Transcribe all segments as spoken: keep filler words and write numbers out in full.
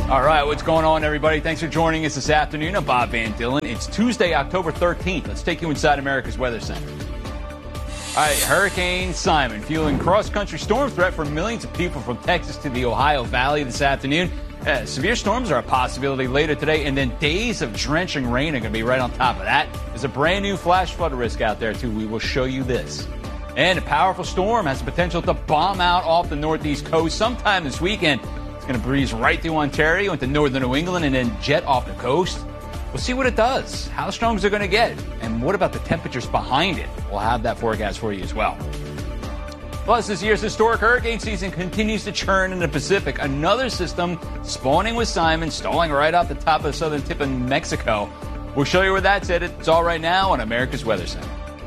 All right, what's going on, everybody? Thanks for joining us this afternoon. I'm Bob Van Dillon. It's Tuesday, October thirteenth. Let's take you inside America's Weather Center. All right, Hurricane Simon fueling cross-country storm threat for millions of people from Texas to the Ohio Valley this afternoon. Uh, severe storms are a possibility later today, and then days of drenching rain are going to be right on top of that. There's a brand new flash flood risk out there, too. We will show you this. And a powerful storm has the potential to bomb out off the northeast coast sometime this weekend. It's going to breeze right through Ontario into northern New England and then jet off the coast. We'll see what it does, how strong is it going to get, and what about the temperatures behind it? We'll have that forecast for you as well. Plus, this year's historic hurricane season continues to churn in the Pacific. Another system spawning with Simon, stalling right off the top of the southern tip of Mexico. We'll show you where that's headed. It's all right now on America's Weather Center.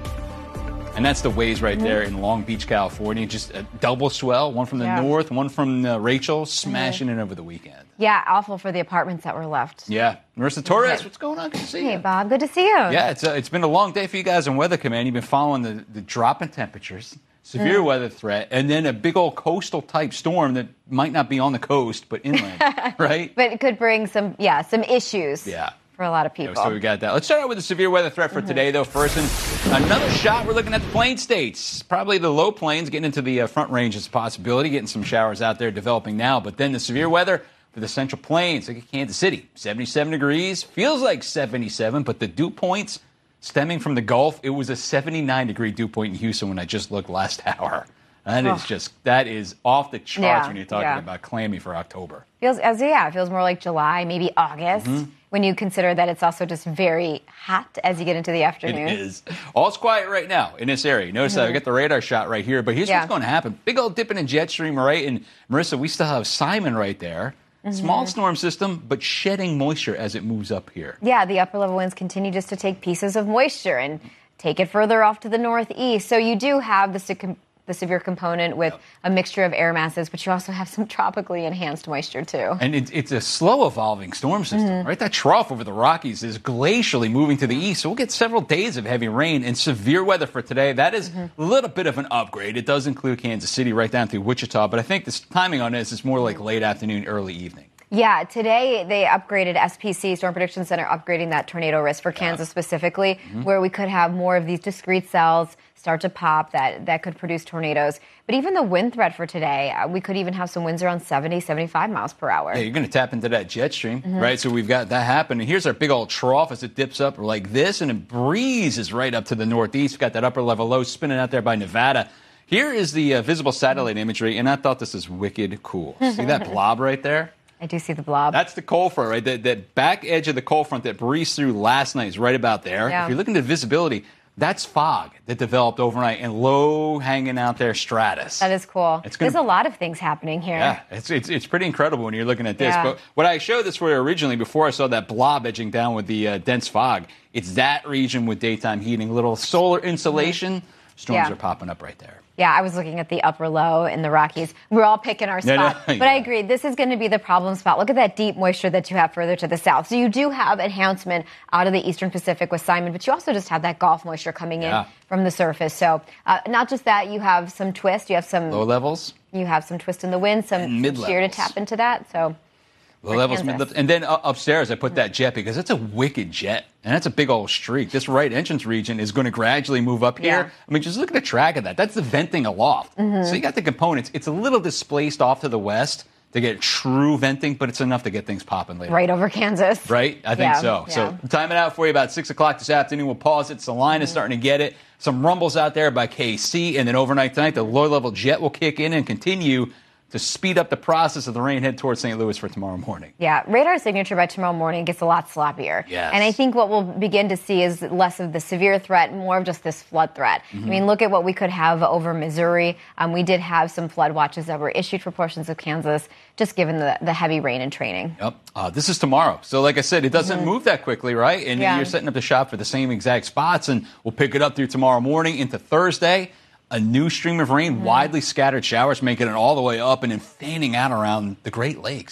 And that's the waves right mm-hmm. there in Long Beach, California. Just a double swell, one from the yeah. north, one from uh, Rachel, smashing mm-hmm. it over the weekend. Yeah, awful for the apartments that were left. Yeah. Marissa Torres, okay. What's going on? Good to see hey, you. Hey, Bob. Good to see you. Yeah, it's uh, it's been a long day for you guys on Weather Command. You've been following the, the drop in temperatures, severe mm. weather threat, and then a big old coastal type storm that might not be on the coast, but inland, right? But it could bring some, yeah, some issues. Yeah. For a lot of people. Yeah, so we got that. Let's start out with the severe weather threat for mm-hmm. today, though. First, and another shot. We're looking at the plain states. Probably the low plains getting into the uh, front range is a possibility. Getting some showers out there developing now. But then the severe weather for the central plains, like Kansas City, seventy-seven degrees. Feels like seventy-seven, but the dew points stemming from the Gulf, it was a seventy-nine degree dew point in Houston when I just looked last hour. That oh. is just, that is off the charts yeah, when you're talking yeah. about clammy for October. Feels, as yeah, it feels more like July, maybe August. Mm-hmm. When you consider that it's also just very hot as you get into the afternoon. It is. All's quiet right now in this area. Notice mm-hmm. that I got the radar shot right here, but here's yeah. what's going to happen. Big old dipping in jet stream, right? And Marissa, we still have Simon right there. Mm-hmm. Small storm system, but shedding moisture as it moves up here. Yeah, the upper level winds continue just to take pieces of moisture and take it further off to the northeast. So you do have the the severe component with yep. a mixture of air masses, but you also have some tropically enhanced moisture, too. And it, it's a slow-evolving storm system, mm-hmm. right? That trough over the Rockies is glacially moving to the east, so we'll get several days of heavy rain and severe weather for today. That is mm-hmm. a little bit of an upgrade. It does include Kansas City right down through Wichita, but I think the timing on this is more like late afternoon, early evening. Yeah, today they upgraded S P C, Storm Prediction Center, upgrading that tornado risk for Kansas yeah. specifically, mm-hmm. where we could have more of these discrete cells start to pop that, that could produce tornadoes. But even the wind threat for today, uh, we could even have some winds around seventy, seventy-five miles per hour. Yeah, you're going to tap into that jet stream, mm-hmm. right? So we've got that happening. Here's our big old trough as it dips up like this, and it breezes right up to the northeast. We've got that upper level low spinning out there by Nevada. Here is the uh, visible satellite imagery, and I thought this is wicked cool. See that blob right there? I do see the blob. That's the cold front, right? That, that back edge of the cold front that breezed through last night is right about there. Yeah. If you're looking at visibility, that's fog that developed overnight and low hanging out there stratus. That is cool. It's gonna, There's a lot of things happening here. Yeah, it's, it's it's pretty incredible when you're looking at this. Yeah. But what I showed this for you originally before I saw that blob edging down with the uh, dense fog, it's that region with daytime heating, little solar insulation. Mm-hmm. Storms yeah. are popping up right there. Yeah, I was looking at the upper low in the Rockies. We're all picking our spot. No, no, but yeah. I agree, this is going to be the problem spot. Look at that deep moisture that you have further to the south. So you do have enhancement out of the eastern Pacific with Simon, but you also just have that Gulf moisture coming in yeah. from the surface. So uh, not just that, you have some twist. You have some low levels. You have some twist in the wind, some shear to tap into that. So low levels, mid levels. And then uh, upstairs, I put that jet because it's a wicked jet. And that's a big old streak. This right entrance region is going to gradually move up here. Yeah. I mean, just look at the track of that. That's the venting aloft. Mm-hmm. So you got the components. It's a little displaced off to the west to get true venting, but it's enough to get things popping later. Right over Kansas. Right? I think yeah, so. Yeah. So time it out for you about six o'clock this afternoon. We'll pause it. Salina mm-hmm. is starting to get it. Some rumbles out there by K C. And then overnight tonight, the low-level jet will kick in and continue to speed up the process of the rain head towards Saint Louis for tomorrow morning. Yeah, radar signature by tomorrow morning gets a lot sloppier. Yes. And I think what we'll begin to see is less of the severe threat, more of just this flood threat. Mm-hmm. I mean, look at what we could have over Missouri. Um, we did have some flood watches that were issued for portions of Kansas, just given the, the heavy rain and training. Yep. Uh, this is tomorrow. So like I said, it doesn't mm-hmm. move that quickly, right? And yeah. you're setting up the shop for the same exact spots, and we'll pick it up through tomorrow morning into Thursday. A new stream of rain, mm-hmm. widely scattered showers, making it all the way up and then fanning out around the Great Lakes, too.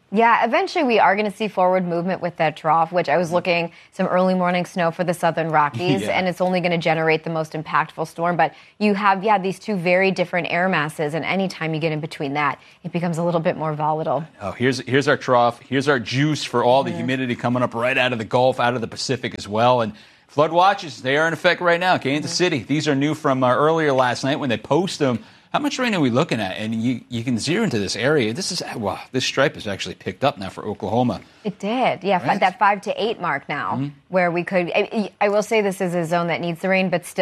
Yeah, eventually we are going to see forward movement with that trough, which I was looking some early morning snow for the southern Rockies, yeah. and it's only going to generate the most impactful storm. But you have, yeah, these two very different air masses, and anytime you get in between that, it becomes a little bit more volatile. Oh, here's here's our trough. Here's our juice for all mm-hmm. the humidity coming up right out of the Gulf, out of the Pacific as well. And flood watches, they are in effect right now. Kansas mm-hmm. City, these are new from uh, earlier last night when they post them. How much rain are we looking at? And you, you can zero into this area. This is wow. This stripe has actually picked up now for Oklahoma. It did, yeah. Right? That five to eight mark now, mm-hmm. where we could. I, I will say this is a zone that needs the rain, but still.